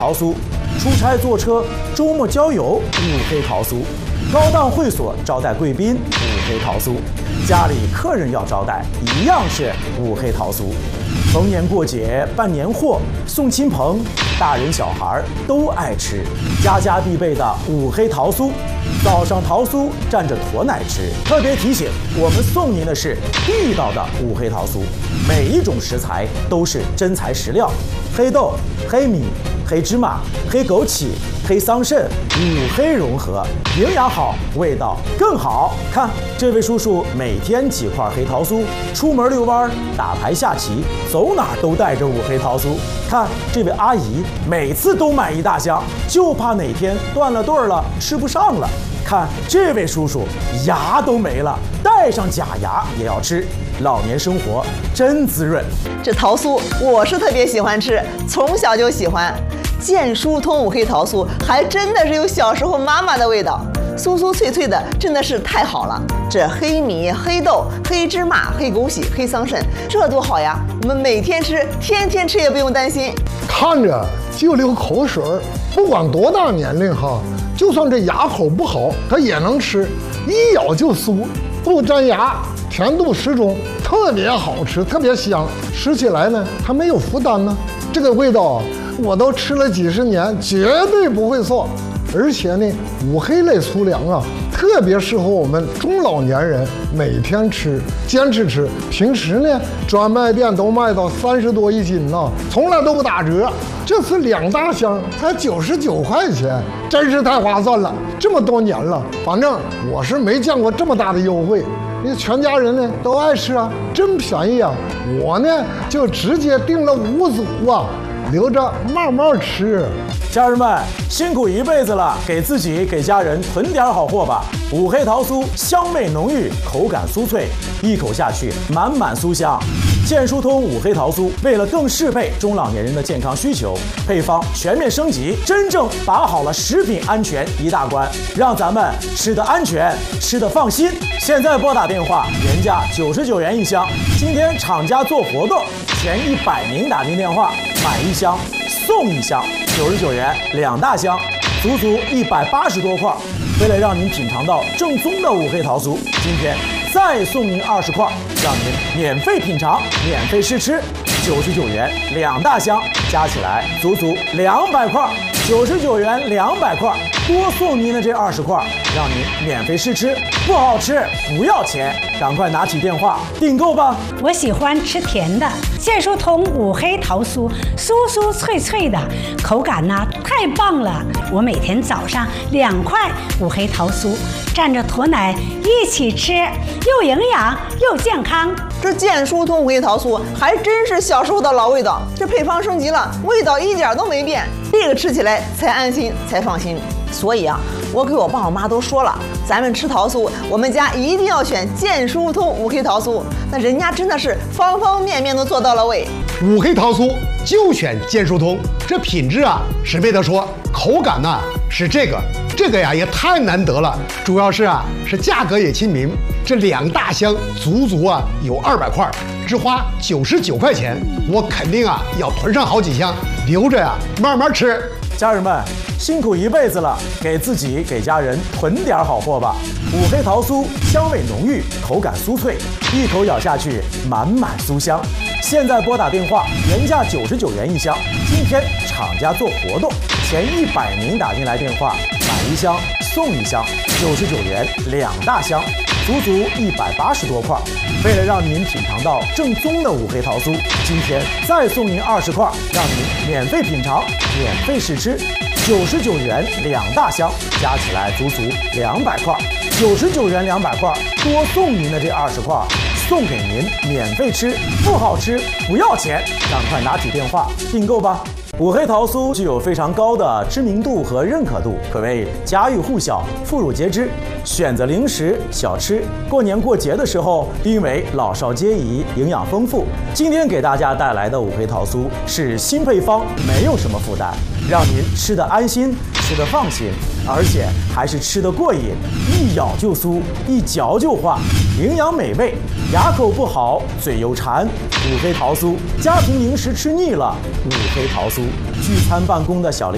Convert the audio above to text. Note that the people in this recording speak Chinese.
桃酥，出差坐车、周末郊游五黑桃酥，高档会所招待贵宾五黑桃酥，家里客人要招待一样是五黑桃酥。逢年过节办年货送亲朋，大人小孩都爱吃，家家必备的五黑桃酥。早上桃酥蘸着驼奶吃。特别提醒，我们送您的是地道的五黑桃酥，每一种食材都是真材实料，黑豆、黑米、黑芝麻、黑枸杞、黑桑葚，五黑融合，营养好，味道更好。看这位叔叔每天几块黑桃酥，出门遛弯、打牌下棋，走哪都带着五黑桃酥。看这位阿姨每次都买一大箱，就怕哪天断了顿了吃不上了。看这位叔叔牙都没了，带上假牙也要吃，老年生活真滋润。 这桃酥我是特别喜欢吃，从小就喜欢。健疏通五黑桃酥还真的是有小时候妈妈的味道，酥酥脆脆的，真的是太好了。这黑米、黑豆、黑芝麻、黑枸杞、黑桑葚，这多好呀！我们每天吃，天天吃也不用担心。 看着就流口水，不管多大年龄哈，就算这牙口不好，它也能吃，一咬就酥，不粘牙，甜度适中，特别好吃，特别香。吃起来呢，它没有负担呢。这个味道我都吃了几十年，绝对不会错。而且呢，五黑类粗粮啊，特别适合我们中老年人每天吃，坚持吃。平时呢，专卖店都卖到30多一斤呢，从来都不打折。这次2大箱才99块钱，真是太划算了。这么多年了，反正我是没见过这么大的优惠。你全家人呢都爱吃啊，真便宜啊！我呢就直接订了5组啊，留着慢慢吃。 家人们辛苦一辈子了，给自己给家人囤点好货吧。五黑桃酥香味浓郁，口感酥脆，一口下去满满酥香。健疏通五黑桃酥为了更适配中老年人的健康需求，配方全面升级，真正把好了食品安全一大关，让咱们吃得安全，吃得放心。现在拨打电话，原价99元一箱，今天厂家做活动，前100名打进电话买1箱送1箱，99元2大箱，足足180多块。为了让您品尝到正宗的五黑桃酥，今天再送您20块，让您免费品尝、免费试吃，99元2大箱，加起来足足200块，99元200块，多送您的这20块，让您免费试吃，不好吃不要钱，赶快拿起电话订购吧。 我喜欢吃甜的，健疏通五黑桃酥，酥酥脆脆的，口感呢太棒了。我每天早上2块五黑桃酥，蘸着驼奶一起吃，又营养又健康。 这健疏通五黑桃酥还真是小时候的老味道，这配方升级了，味道一点都没变，这个吃起来才安心才放心。所以啊，我给我爸我妈都说了，咱们吃桃酥，我们家一定要选健疏通五黑桃酥，那人家真的是方方面面都做到了位。 五黑桃酥就选健疏通，这品质啊是没得说，口感呢是这个呀也太难得了，主要是是价格也亲民，这2大箱足足有200块，只花99块钱，我肯定要囤上好几箱，留着慢慢吃。 家人们辛苦一辈子了，给自己给家人囤点好货吧。五黑桃酥香味浓郁，口感酥脆，一口咬下去满满酥香。现在拨打电话，原价99元一箱，今天厂家做活动，前100名打进来电话买1箱送1箱，99元2大箱，足足180多块。为了让您品尝到正宗的五黑桃酥，今天再送您20块，让您免费品尝、免费试吃，99元2大箱，加起来足足200块，99元200块，多送您的这20块，送给您免费吃，不好吃不要钱，赶快拿起电话订购吧。五黑桃酥具有非常高的知名度和认可度，可谓家喻户晓、妇孺皆知。选择零食、小吃，过年过节的时候，因为老少皆宜，营养丰富。今天给大家带来的五黑桃酥是新配方，没有什么负担，让您吃得安心、吃得放心，而且还是吃得过瘾，一咬就酥，一嚼就化，营养美味。牙口不好、嘴又馋，五黑桃酥；家庭零食吃腻了，五黑桃酥；聚餐办公的小零